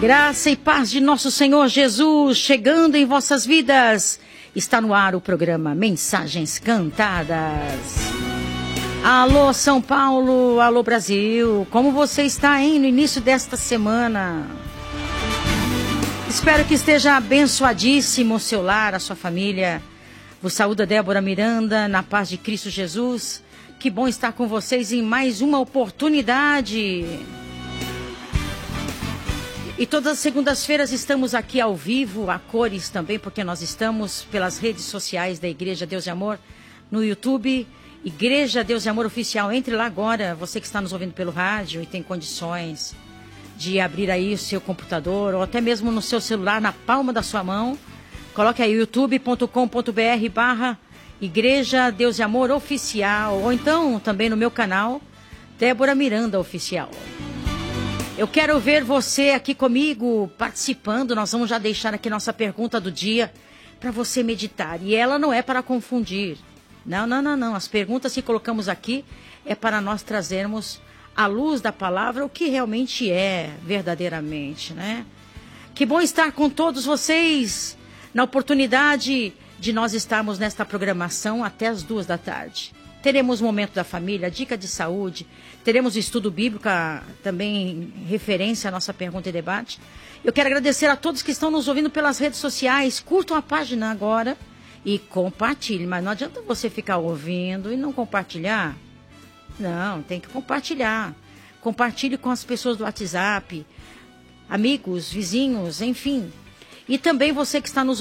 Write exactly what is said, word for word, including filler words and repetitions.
Graça e paz de nosso Senhor Jesus chegando em vossas vidas. Está no ar o programa Mensagens Cantadas. Alô São Paulo, alô Brasil, como você está, hein, no início desta semana? Espero que esteja abençoadíssimo o seu lar, a sua família. Vos saúda Débora Miranda, na paz de Cristo Jesus. Que bom estar com vocês em mais uma oportunidade. E todas as segundas-feiras estamos aqui ao vivo, a cores também, porque nós estamos pelas redes sociais da Igreja Deus e Amor, no YouTube, Igreja Deus e Amor Oficial. Entre lá agora, você que está nos ouvindo pelo rádio e tem condições de abrir aí o seu computador, ou até mesmo no seu celular, na palma da sua mão. Coloque aí youtube ponto com ponto br barra Igreja Deus e Amor Oficial, ou então também no meu canal, Débora Miranda Oficial. Eu quero ver você aqui comigo participando. Nós vamos já deixar aqui nossa pergunta do dia para você meditar. E ela não é para confundir. Não, não, não, não. As perguntas que colocamos aqui é para nós trazermos à luz da palavra o que realmente é verdadeiramente, né? Que bom estar com todos vocês na oportunidade de nós estarmos nesta programação até as duas da tarde. Teremos o momento da família, dica de saúde, teremos o estudo bíblico, também referência à nossa pergunta e debate. Eu quero agradecer a todos que estão nos ouvindo pelas redes sociais. Curtam a página agora e compartilhem. Mas não adianta você ficar ouvindo e não compartilhar. Não, tem que compartilhar. Compartilhe com as pessoas do WhatsApp, amigos, vizinhos, enfim. E também você que está nos